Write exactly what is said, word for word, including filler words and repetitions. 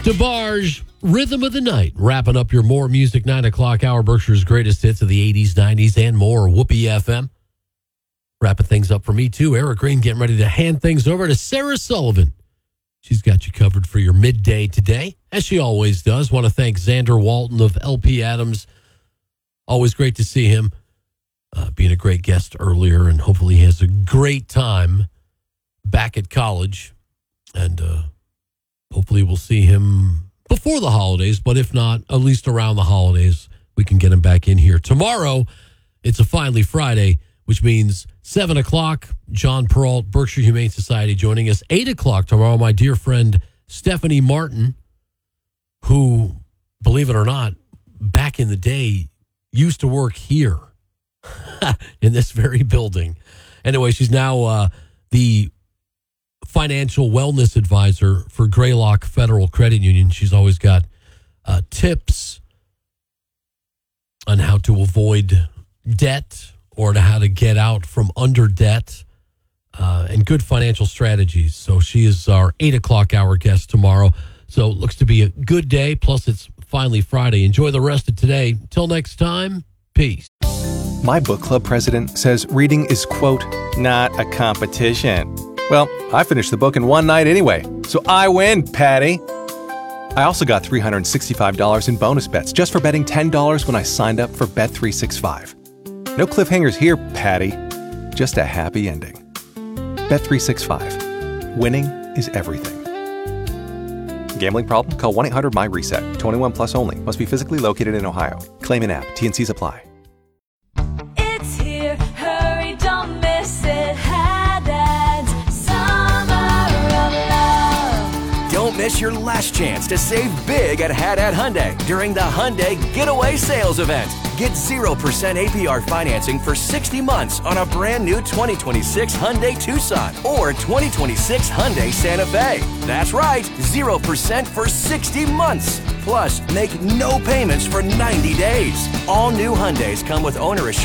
DeBarge, Rhythm of the Night, wrapping up your More Music nine o'clock hour, Berkshire's greatest hits of the eighties, nineties, and more. Whoopee F M. Wrapping things up for me, too. Eric Green getting ready to hand things over to Sarah Sullivan. She's got you covered for your midday today, as she always does. Want to thank Xander Walton of L P Adams. Always great to see him uh, being a great guest earlier, and hopefully he has a great time back at college. And uh, hopefully we'll see him before the holidays, but if not, at least around the holidays, we can get him back in here. Tomorrow, it's a Finally Friday, which means seven o'clock, John Peralt, Berkshire Humane Society, joining us. eight o'clock tomorrow, my dear friend Stephanie Martin, who, believe it or not, back in the day, used to work here in this very building. Anyway, she's now uh, the financial wellness advisor for Greylock Federal Credit Union. She's always got uh, tips on how to avoid debt or to how to get out from under debt uh, and good financial strategies. So she is our eight o'clock hour guest tomorrow. So it looks to be a good day. Plus, it's finally Friday. Enjoy the rest of today. Till next time, peace. My book club president says reading is, quote, not a competition. Well, I finished the book in one night anyway, so I win, Patty. I also got three hundred sixty-five dollars in bonus bets just for betting ten dollars when I signed up for Bet three sixty-five. No cliffhangers here, Patty. Just a happy ending. Bet three sixty-five. Winning is everything. Gambling problem? Call one eight hundred M Y reset. twenty-one plus only. Must be physically located in Ohio. Claim in app. T N Cs apply. It's here. Hurry, don't miss it. Haddad's Summer of Love. Don't miss your last chance to save big at Haddad Hyundai during the Hyundai Getaway Sales Event. Get zero percent A P R financing for sixty months on a brand new twenty twenty-six Hyundai Tucson or twenty twenty-six Hyundai Santa Fe. That's right, zero percent for sixty months. Plus, make no payments for ninety days. All new Hyundais come with owner assurance